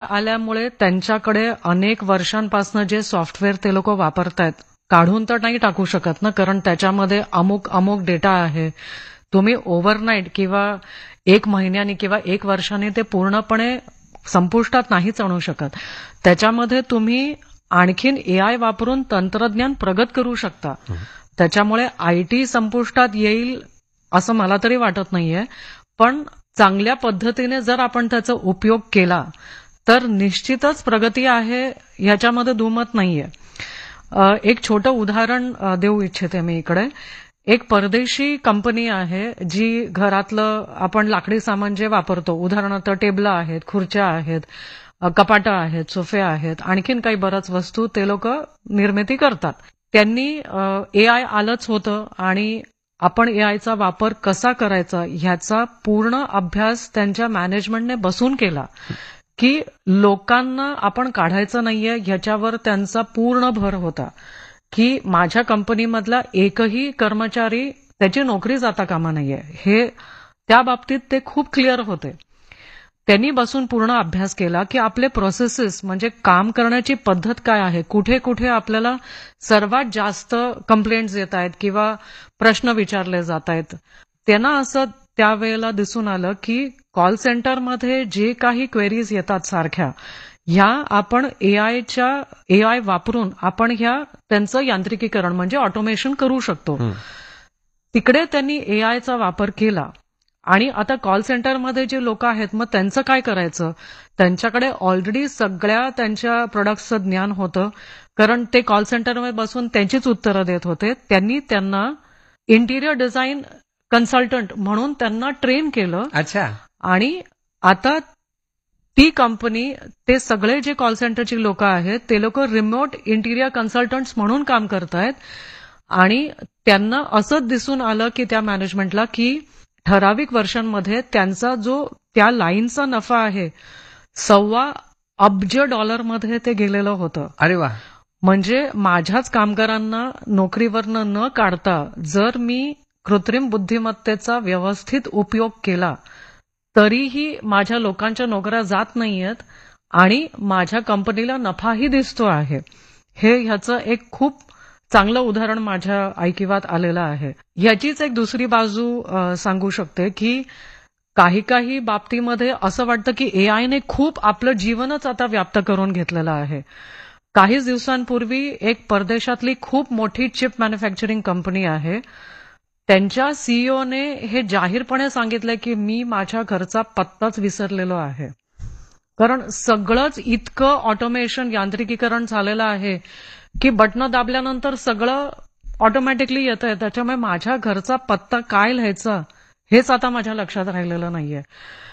आल्यामुळे त्यांच्याकडे अनेक वर्षांपासून जे सॉफ्टवेअर ते लोक वापरतायत काढून तर नाही टाकू शकत ना, कारण त्याच्यामध्ये अमुक डेटा आहे. तुम्ही ओव्हरनाईट किंवा 1 महिन्यानी किंवा 1 वर्षाने ते पूर्णपणे संपुष्टात नाहीच आणू शकत. त्याच्यामध्ये तुम्ही आणखीन एआय वापरून तंत्रज्ञान प्रगत करू शकता. त्याच्यामुळे आयटी संपुष्टात येईल असं मला तरी वाटत नाहीये, पण चांगल्या पद्धतीने जर आपण त्याचा उपयोग केला तर निश्चितच प्रगती आहे, ह्याच्यामध्ये दुमत नाहीये. एक छोटं उदाहरण देऊ इच्छिते मी इकडे. एक परदेशी कंपनी आहे जी घरातलं आपण लाकडी सामान जे वापरतो, उदाहरणार्थ टेबल आहेत, खुर्च्या आहेत, कपाटं आहेत, सोफे आहेत, आणखीन काही बऱ्याच वस्तू ते लोक निर्मिती करतात. त्यांनी एआय आलंच होतं आणि आपण एआयचा वापर कसा करायचा ह्याचा पूर्ण अभ्यास त्यांच्या मॅनेजमेंटने बसून केला, की लोकांना आपण काढायचं नाहीये ह्याच्यावर त्यांचा पूर्ण भर होता, की माझ्या कंपनीमधला एकही कर्मचारी त्याची नोकरी जाता कामा नाहीये. हे त्या बाबतीत ते खूप क्लिअर होते. त्यांनी बसून पूर्ण अभ्यास केला की आपले प्रोसेसेस म्हणजे काम करण्याची पद्धत काय आहे, कुठे कुठे आपल्याला सर्वात जास्त कंप्लेंट्स येत आहेत किंवा प्रश्न विचारले जात आहेत. त्यांना असं त्यावेळेला दिसून आलं की कॉल सेंटरमध्ये जे काही क्वेरीज येतात सारख्या, ह्या आपण एआय वापरून आपण त्यांचं यांत्रिकीकरण म्हणजे ऑटोमेशन करू शकतो. तिकडे त्यांनी एआयचा वापर केला. आणि आता कॉल सेंटरमध्ये जे लोक आहेत मग त्यांचं काय करायचं, त्यांच्याकडे ऑलरेडी सगळ्या त्यांच्या प्रोडक्ट्सचं ज्ञान होतं, कारण ते कॉल सेंटरमध्ये बसून त्यांचीच उत्तरं देत होते. त्यांनी त्यांना इंटिरियर डिझाईन कन्सल्टंट म्हणून त्यांना ट्रेन केलं. अच्छा. आणि आता ती कंपनी, ते सगळे जे कॉल सेंटरची लोक आहेत ते लोक रिमोट इंटिरियर कन्सल्टंट्स म्हणून काम करतायत. आणि त्यांना असंच दिसून आलं की त्या मॅनेजमेंटला की ठराविक वर्षांमध्ये त्यांचा जो त्या लाईनचा नफा आहे $1.25 अब्ज ते गेलेलं होतं. अरे वा. म्हणजे माझ्याच कामगारांना नोकरीवरनं न काढता जर मी कृत्रिम बुद्धिमत्तेचा व्यवस्थित उपयोग केला तरीही माझ्या लोकांच्या नोकऱ्या जात नाहीयेत आणि माझ्या कंपनीला नफाही दिसतो आहे. हे ह्याचं एक खूप चांगलं उदाहरण माझ्या ऐकिवात आलेलं आहे. ह्याचीच एक दुसरी बाजू सांगू शकते की काही बाबतीमध्ये असं वाटतं की एआयने खूप आपलं जीवनच आता व्याप्त करून घेतलेलं आहे. काहीच दिवसांपूर्वी एक परदेशातली खूप मोठी चिप मॅन्युफॅक्चरिंग कंपनी आहे, त्यांच्या सीईओने हे जाहीरपणे सांगितलं की मी माझ्या घरचा पत्ताच विसरलेलो आहे, कारण सगळंच इतकं ऑटोमेशन यांत्रिकीकरण झालेलं आहे की बटणं दाबल्यानंतर सगळं ऑटोमॅटिकली येतंय. त्याच्यामुळे माझ्या घरचा पत्ता काय लिहायचा हेच आता माझ्या लक्षात राहिलेलं नाहीये.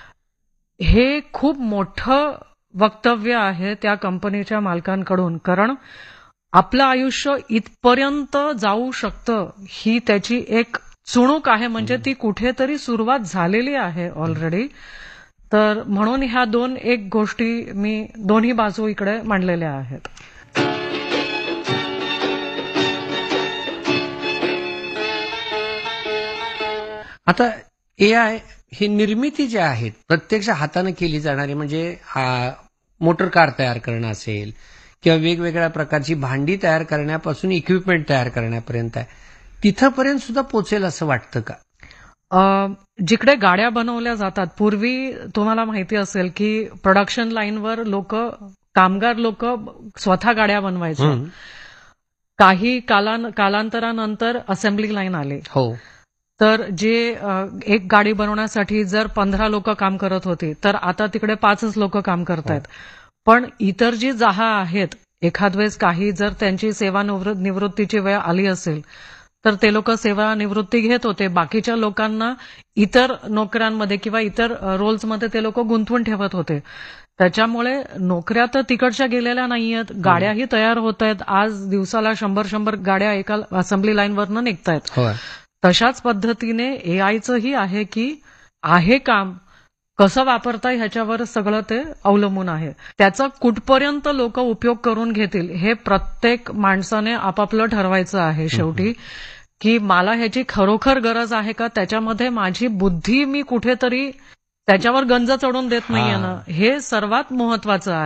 हे खूप मोठं वक्तव्य आहे त्या कंपनीच्या मालकांकडून, कारण आपलं आयुष्य इथपर्यंत जाऊ शकतं ही त्याची एक चुणूक आहे, म्हणजे ती कुठेतरी सुरुवात झालेली आहे ऑलरेडी. तर म्हणून ह्या एक गोष्टी मी दोन्ही बाजू इकडे मांडलेल्या आहेत. आता एआय ही निर्मिती जी आहेत प्रत्यक्ष हाताने केली जाणारी, म्हणजे मोटर कार तयार करणं असेल किंवा वेगवेगळ्या प्रकारची भांडी तयार करण्यापासून इक्विपमेंट तयार करण्यापर्यंत आहे, तिथपर्यंत सुद्धा पोचेल असं वाटतं का? जिकडे गाड्या बनवल्या जातात, पूर्वी तुम्हाला माहिती असेल की प्रोडक्शन लाईनवर कामगार लोक स्वतः गाड्या बनवायचे. काही कालांतरानंतर असेंब्ली लाईन आले. हो. तर जे एक गाडी बनवण्यासाठी जर 15 लोक काम करत होते तर आता तिकडे 5च लोक काम करतायत. पण इतर जी जहा आहेत, एखाद वेळेस काही जर त्यांची सेवानिवृत्तीची वेळ आली असेल तर ते लोक सेवानिवृत्ती घेत होते, बाकीच्या लोकांना इतर नोकऱ्यांमध्ये किंवा इतर रोल्समध्ये ते लोक गुंतवून ठेवत होते. त्याच्यामुळे नोकऱ्या तर तिकडच्या गेलेल्या नाहीयेत, गाड्याही तयार होत आहेत. आज दिवसाला 100 गाड्या एका असेंब्ली लाईनवरनं निघतायत. तशाच पद्धतीने एआयचंही आहे की आहे काम कसं वापरताय ह्याच्यावर सगळं ते अवलंबून आहे. त्याचा कुठपर्यंत लोक उपयोग करून घेतील हे प्रत्येक माणसाने आपापलं ठरवायचं आहे शेवटी, की मला ह्याची खरोखर गरज आहे का, त्याच्यामध्ये माझी बुद्धी मी कुठेतरी त्याच्यावर गंज चढून देत नाहीये ना, हे सर्वात महत्वाचं आहे.